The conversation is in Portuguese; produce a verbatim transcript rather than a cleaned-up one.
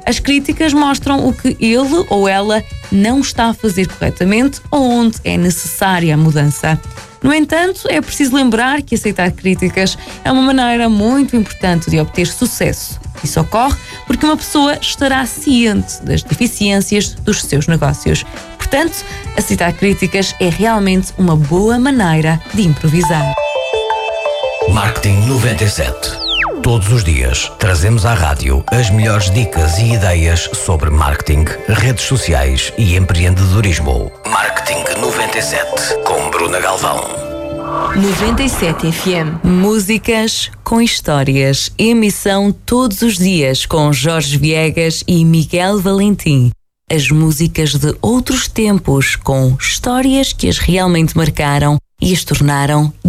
As críticas mostram o que ele ou ela não está a fazer corretamente ou onde é necessária a mudança. No entanto, é preciso lembrar que aceitar críticas é uma maneira muito importante de obter sucesso. Isso ocorre porque uma pessoa estará ciente das deficiências dos seus negócios. Portanto, aceitar críticas é realmente uma boa maneira de improvisar. Marketing noventa e sete. Todos os dias trazemos à rádio as melhores dicas e ideias sobre marketing, redes sociais e empreendedorismo. Marketing noventa e sete com Bruna Galvão. noventa e sete F M. Músicas com histórias. Emissão todos os dias com Jorge Viegas e Miguel Valentim. As músicas de outros tempos com histórias que as realmente marcaram e as tornaram